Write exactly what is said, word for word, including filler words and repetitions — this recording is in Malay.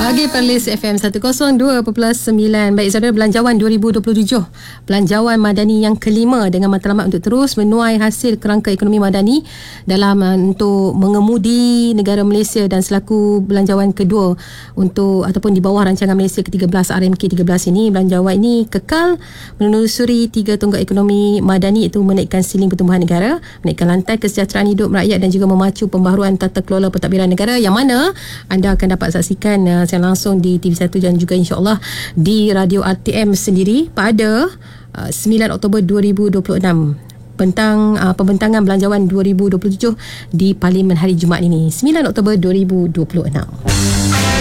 Pagi Perlis F M seratus dua perpuluhan sembilan. Baik saudara, Belanjawan dua ribu dua puluh tujuh, Belanjawan Madani yang kelima dengan matlamat untuk terus menuai hasil kerangka ekonomi madani dalam uh, untuk mengemudi negara Malaysia, dan selaku belanjawan kedua untuk ataupun di bawah rancangan Malaysia ke tiga belas R M K tiga belas ini, belanjawan ini kekal menelusuri tiga tonggak ekonomi madani, iaitu menaikkan siling pertumbuhan negara, menaikkan lantai kesejahteraan hidup rakyat dan juga memacu pembaharuan tata kelola pentadbiran negara, yang mana anda akan dapat saksikan uh, secara langsung di T V satu dan juga insya-Allah di Radio R T M sendiri pada uh, sembilan Oktober dua ribu dua puluh enam. Bentang uh, pembentangan Belanjawan dua ribu dua puluh tujuh di Parlimen hari Jumaat ini, sembilan Oktober dua ribu dua puluh enam.